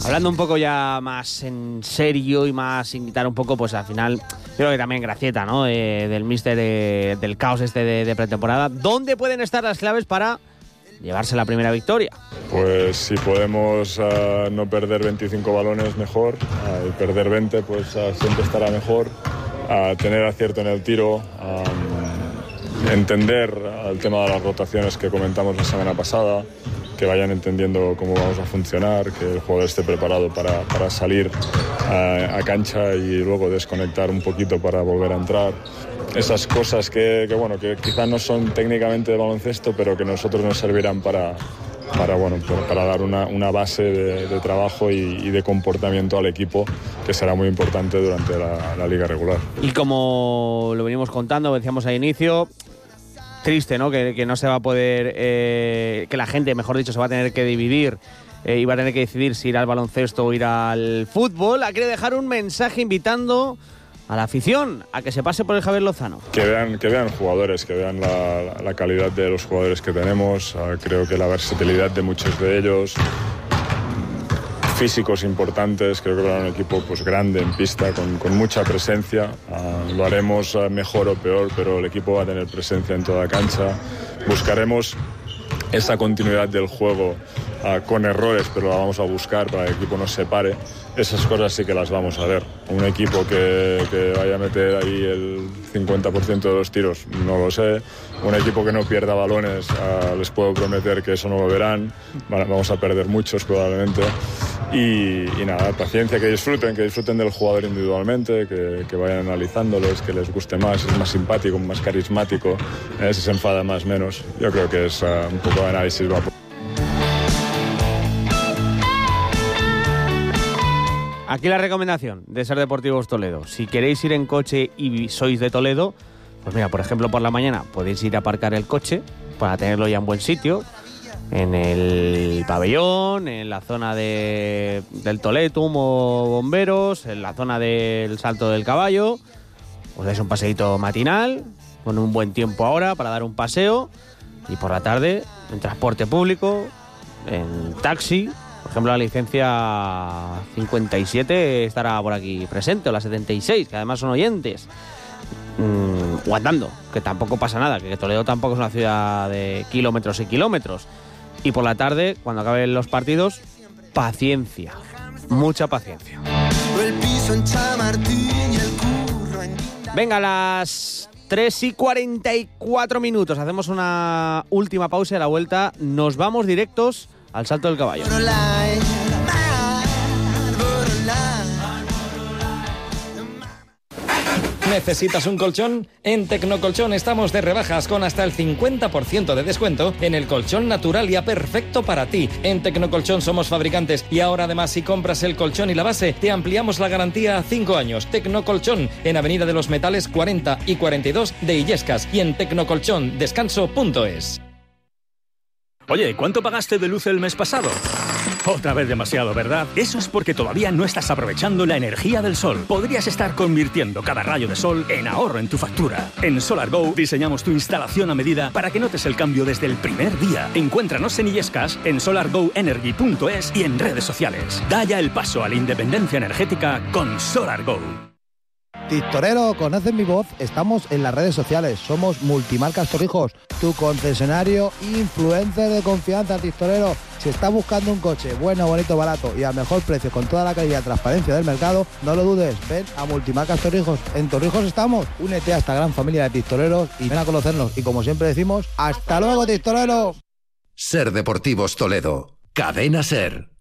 Hablando un poco ya más en serio y más sin quitar un poco, pues al final, yo creo que también gracieta, ¿no? Del míster del caos de pretemporada. ¿Dónde pueden estar las claves para llevarse la primera victoria? Pues si podemos no perder 25 balones, mejor. Y perder 20, pues siempre estará mejor. Tener acierto en el tiro. Entender el tema de las rotaciones que comentamos la semana pasada, que vayan entendiendo cómo vamos a funcionar, que el jugador esté preparado para salir a cancha y luego desconectar un poquito para volver a entrar. Esas cosas que quizás no son técnicamente de baloncesto, pero que nosotros nos servirán para dar una base de trabajo y de comportamiento al equipo, que será muy importante durante la liga regular. Y como lo venimos contando, decíamos al inicio, triste, ¿no? Que no se va a poder, que la gente, mejor dicho, se va a tener que dividir y va a tener que decidir si ir al baloncesto o ir al fútbol. Ha querido dejar un mensaje invitando a la afición a que se pase por el Javier Lozano. Que vean jugadores, que vean la calidad de los jugadores que tenemos. Creo que la versatilidad de muchos de ellos, físicos importantes. Creo que va a un equipo pues grande en pista, con mucha presencia. Lo haremos mejor o peor, pero el equipo va a tener presencia en toda cancha. Buscaremos esa continuidad del juego con errores, pero la vamos a buscar para que el equipo no se pare. Esas cosas sí que las vamos a ver. Un equipo que vaya a meter ahí el 50% de los tiros, no lo sé. Un equipo que no pierda balones, les puedo prometer que eso no lo verán. Vamos a perder muchos probablemente. Y nada, paciencia, que disfruten del jugador individualmente, que vayan analizándoles, que les guste más, es más simpático, más carismático, si se enfada más menos. Yo creo que es un poco de análisis. Aquí la recomendación de Ser Deportivos Toledo. Si queréis ir en coche y sois de Toledo, pues mira, por ejemplo, por la mañana podéis ir a aparcar el coche para tenerlo ya en buen sitio, en el pabellón, en la zona del Toletum o Bomberos, en la zona del Salto del Caballo. Os dais un paseíto matinal, con un buen tiempo ahora para dar un paseo, y por la tarde en transporte público, en taxi. Por ejemplo, la licencia 57 estará por aquí presente, o la 76, que además son oyentes. O andando, que tampoco pasa nada, que Toledo tampoco es una ciudad de kilómetros y kilómetros. Y por la tarde, cuando acaben los partidos, paciencia, mucha paciencia. Venga, a las 3:44, hacemos una última pausa y a la vuelta nos vamos directos al Salto del Caballo. ¿Necesitas un colchón? En Tecnocolchón estamos de rebajas con hasta el 50% de descuento en el colchón Naturalia perfecto para ti. En Tecnocolchón somos fabricantes y ahora además si compras el colchón y la base te ampliamos la garantía a 5 años. Tecnocolchón en Avenida de los Metales 40 y 42 de Illescas y en tecnocolchondescanso.es. Oye, ¿cuánto pagaste de luz el mes pasado? Otra vez demasiado, ¿verdad? Eso es porque todavía no estás aprovechando la energía del sol. Podrías estar convirtiendo cada rayo de sol en ahorro en tu factura. En SolarGo diseñamos tu instalación a medida para que notes el cambio desde el primer día. Encuéntranos en Illescas, en solargoenergy.es y en redes sociales. Da ya el paso a la independencia energética con SolarGo. Tistorero, ¿conoces mi voz? Estamos en las redes sociales, somos Multimarcas Torrijos, tu concesionario influencer de confianza, Tistorero. Si estás buscando un coche bueno, bonito, barato y al mejor precio con toda la calidad y transparencia del mercado, no lo dudes, ven a Multimarcas Torrijos. En Torrijos estamos, únete a esta gran familia de tistoreros y ven a conocernos. Y como siempre decimos, ¡hasta luego, Tistorero! Ser Deportivos Toledo, Cadena Ser.